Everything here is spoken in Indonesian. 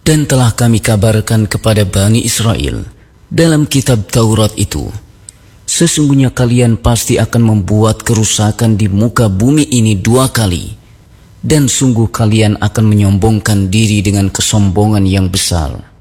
Dan telah kami kabarkan kepada Bani Israel dalam kitab Taurat itu, sesungguhnya kalian pasti akan membuat kerusakan di muka bumi ini 2 kali, dan sungguh kalian akan menyombongkan diri dengan kesombongan yang besar.